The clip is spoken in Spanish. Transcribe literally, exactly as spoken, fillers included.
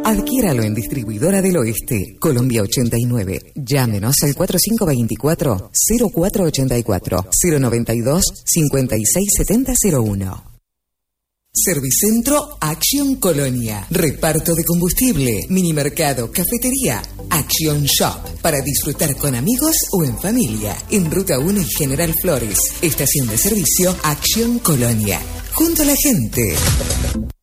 Adquiéralo en Distribuidora del Oeste, Colombia ochenta y nueve. Llámenos al cuatro cinco dos cuatro, cero cuatro ocho cuatro, cero noventa y dos, cincuenta y seis setenta cero uno. Servicentro Action Colonia. Reparto de combustible, minimercado, cafetería, Action Shop. Para disfrutar con amigos o en familia. En Ruta uno y General Flores. Estación de servicio Action Colonia. Junto a la gente.